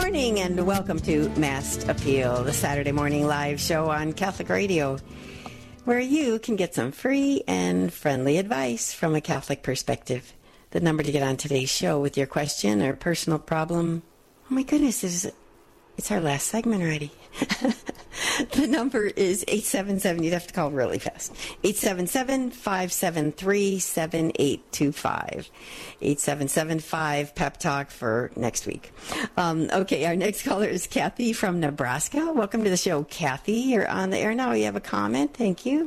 morning and welcome to Mass Appeal, the Saturday morning live show on Catholic Radio, where you can get some free and friendly advice from a Catholic perspective. The number to get on today's show with your question or personal problem, oh my goodness, it's our last segment already. The number is 877, you'd have to call really fast, 877-573-7825. 877-5-PEP-TALK for next week. Okay, our next caller is Kathy from Nebraska. Welcome to the show, Kathy. You're on the air now. You have a comment? Thank you.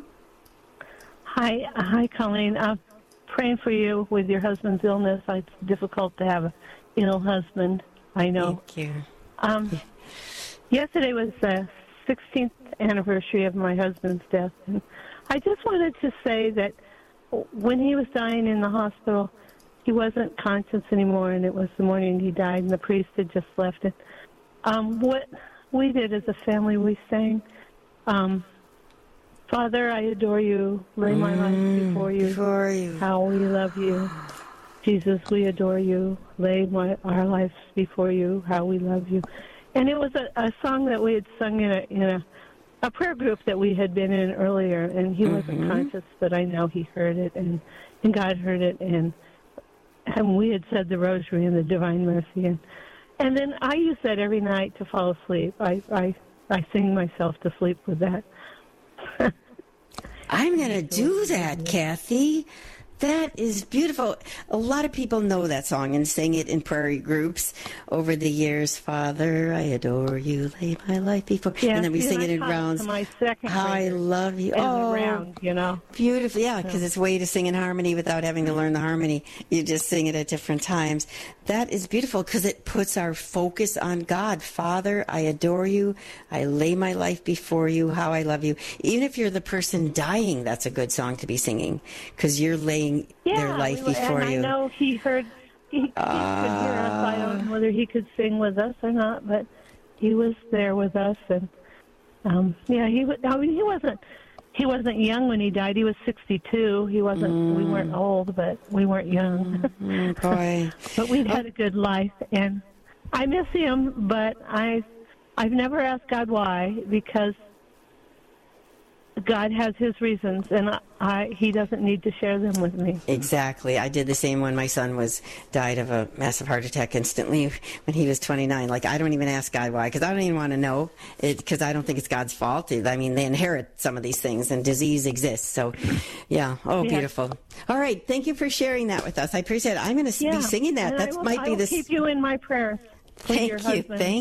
Hi, Colleen. I'm praying for you with your husband's illness. It's difficult to have an ill husband, I know. Thank you. Yesterday was the 16th anniversary of my husband's death. And I just wanted to say that when he was dying in the hospital, he wasn't conscious anymore, and it was the morning he died, and the priest had just left it. What we did as a family, we sang, Father, I adore you, lay my life before you, how we love you. Jesus, we adore you, lay our lives before you, how we love you. And it was a song that we had sung in a prayer group that we had been in earlier, and he wasn't conscious, but I know he heard it, and God heard it, and we had said the Rosary and the Divine Mercy, and then I use that every night to fall asleep. I sing myself to sleep with that. I'm going to do that, Kathy. That is beautiful. A lot of people know that song and sing it in prayer groups over the years. Father, I adore you, lay my life before. Yeah, and then we sing it in rounds. How I love you. Round, you know. Beautiful. Yeah, because it's a way to sing in harmony without having to learn the harmony. You just sing it at different times. That is beautiful because it puts our focus on God. Father, I adore you. I lay my life before you. How I love you. Even if you're the person dying, that's a good song to be singing because you're laying their life before you. I know he could hear us. I don't know whether he could sing with us or not, but he was there with us, and he wasn't young when he died. He was 62. He wasn't. We weren't old, but we weren't young. Boy, but we'd had a good life, and I miss him. But I've never asked God why, because God has his reasons, and he doesn't need to share them with me. Exactly. I did the same when my son died of a massive heart attack instantly when he was 29. Like, I don't even ask God why, because I don't even want to know it, because I don't think it's God's fault. I mean, they inherit some of these things, and disease exists. So, yeah. Oh, yeah. Beautiful. All right. Thank you for sharing that with us. I appreciate it. I'm going to be singing that. That might be this. I will keep you in my prayers. Thank you.